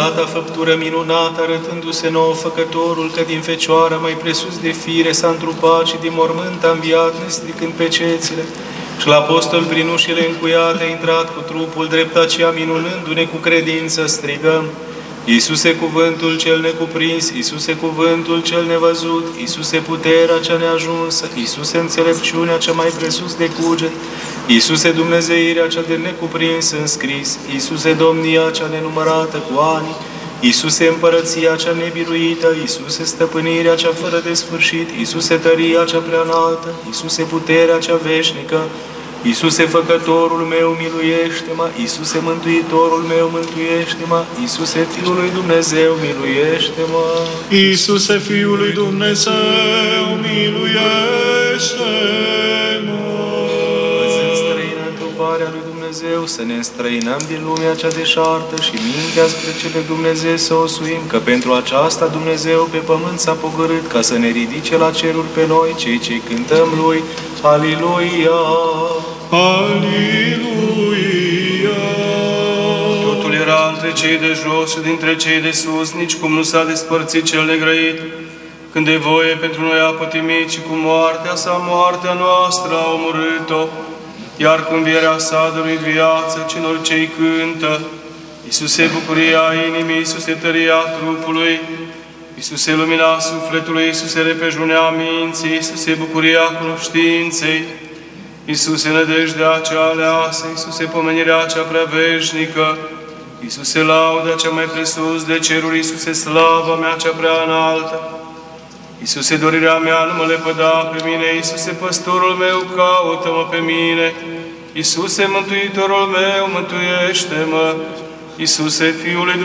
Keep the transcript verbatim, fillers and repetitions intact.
ta făptură minunată, arătându-se nouă Făcătorul, că din Fecioară mai presus de fire s-a întrupat și din mormânt a înviat, nestricând pecețile. Și la apostol prin ușile încuiate a intrat cu trupul, drept aceea minunându-ne cu credință strigăm: Iisuse cuvântul cel necuprins, Iisuse cuvântul cel nevăzut, Iisuse puterea cea neajunsă, Iisuse înțelepciunea cea mai presus de cuget, Iisuse dumnezeirea cea de necuprins în scris, Iisuse domnia cea nenumărată cu ani, Iisuse împărăția cea nebiruită, Iisuse stăpânirea cea fără de sfârșit, Iisuse tăria cea prea înaltă, Iisuse puterea cea veșnică, Iisuse Făcătorul meu, miluiește-mă! Iisuse Mântuitorul meu, mântuiește-mă! Iisuse Fiul lui Dumnezeu, miluiește-mă! Iisuse Fiul lui Dumnezeu, miluiește-mă! Văzând străină întâlparea lui Dumnezeu, să ne înstrăinăm din lumea cea deșartă și mintea spre cele Dumnezeu să o suim, că pentru aceasta Dumnezeu pe pământ s-a pogorât, ca să ne ridice la ceruri pe noi, cei ce cântăm Lui. Aliluia! Aliluia! Totul era între cei de jos și dintre cei de sus, nici cum nu s-a despărțit cel negrăit. Când de voie pentru noi a pătimit și cu moartea sa, moartea noastră a omorât-o, iar cu învierea sa dăruit viață celor ce-i cântă. Iisuse bucuria inimii, Iisuse tăria trupului, Iisuse lumina sufletului, Iisuse repejunea minții, Iisuse bucuria cunoștinței, Iisuse nădejdea cea aleasă, Iisuse pomenirea cea prea veșnică, Iisuse lauda cea mai presus de ceruri, Iisuse slava mea cea prea înaltă, Iisuse dorirea mea nu mă lepăda pe mine, Iisuse păstorul meu caută-mă pe mine, Iisuse mântuitorul meu mântuiește-mă, Iisuse Fiul lui